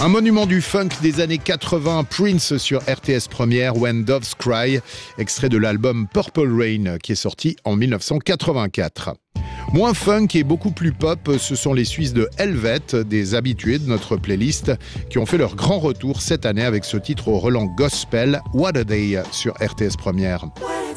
Un monument du funk des années 80, Prince sur RTS Première, When Doves Cry, extrait de l'album Purple Rain qui est sorti en 1984. Moins funk et beaucoup plus pop, ce sont les Suisses de Helvet, des habitués de notre playlist, qui ont fait leur grand retour cette année avec ce titre au relent gospel, What a Day sur RTS Première.